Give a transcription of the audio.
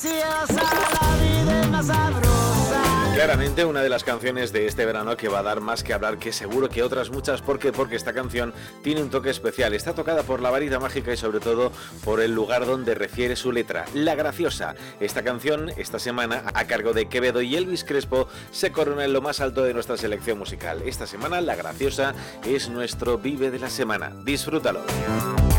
graciosa, la vida es más sabrosa. Claramente una de las canciones de este verano que va a dar más que hablar, que seguro que otras muchas. ¿Por qué? Porque esta canción tiene un toque especial. Está tocada por la varita mágica y sobre todo por el lugar donde refiere su letra, La Graciosa. Esta canción, esta semana, a cargo de Quevedo y Elvis Crespo, se corona en lo más alto de nuestra selección musical. Esta semana, La Graciosa es nuestro Vive de la semana. Disfrútalo.